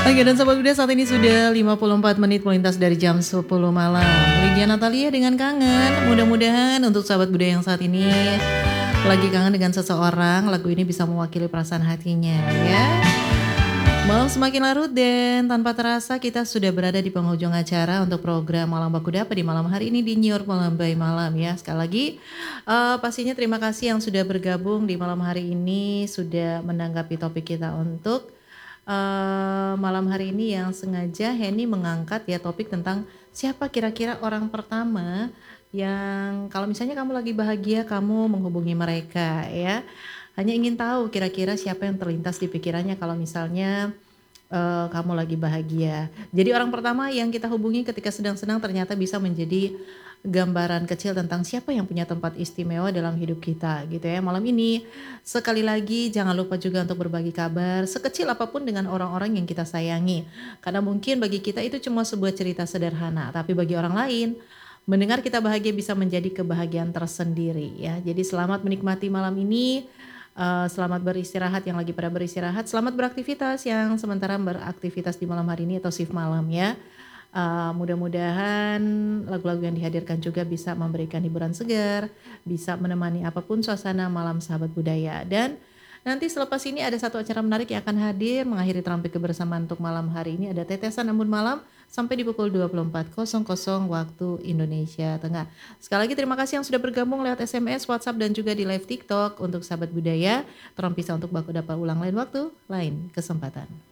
Oke, dan Sobat Muda saat ini sudah 54 menit melintas dari jam 10 malam. Lydia Natalia dengan Kangen. Mudah-mudahan untuk Sahabat Budaya yang saat ini lagi kangen dengan seseorang, lagu ini bisa mewakili perasaan hatinya ya. Malam semakin larut dan tanpa terasa kita sudah berada di penghujung acara untuk program Malam Baku Dapa di malam hari ini di New York Malam by Malam ya. Sekali lagi pastinya terima kasih yang sudah bergabung di malam hari ini, sudah menanggapi topik kita untuk malam hari ini yang sengaja Henny mengangkat ya topik tentang siapa kira-kira orang pertama yang kalau misalnya kamu lagi bahagia kamu menghubungi mereka ya. Hanya ingin tahu kira-kira siapa yang terlintas di pikirannya kalau misalnya kamu lagi bahagia. Jadi orang pertama yang kita hubungi ketika sedang-senang ternyata bisa menjadi gambaran kecil tentang siapa yang punya tempat istimewa dalam hidup kita gitu ya. Malam ini sekali lagi jangan lupa juga untuk berbagi kabar sekecil apapun dengan orang-orang yang kita sayangi. Karena mungkin bagi kita itu cuma sebuah cerita sederhana, tapi bagi orang lain mendengar kita bahagia bisa menjadi kebahagiaan tersendiri ya. Jadi selamat menikmati malam ini. Selamat beristirahat yang lagi pada beristirahat. Selamat beraktivitas yang sementara beraktivitas di malam hari ini atau shift malam ya. Mudah-mudahan lagu-lagu yang dihadirkan juga bisa memberikan hiburan segar, bisa menemani apapun suasana malam sahabat budaya. Dan nanti selepas ini ada satu acara menarik yang akan hadir mengakhiri terampil kebersamaan untuk malam hari ini. Ada Tetesan Embun Malam sampai di pukul 24.00 waktu Indonesia Tengah. Sekali lagi terima kasih yang sudah bergabung lewat SMS, WhatsApp dan juga di live TikTok untuk sahabat budaya. Tolong bisa untuk baku dapat ulang lain waktu, lain kesempatan.